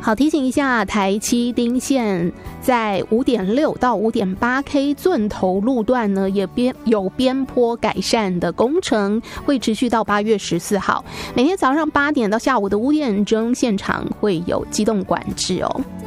好，提醒一下，台七丁线在 5.6 到 5.8K 钻头路段呢，也有边坡改善的工程，会持续到8月14号。每天早上8点到下午的5点钟，现场会有机动管制哦。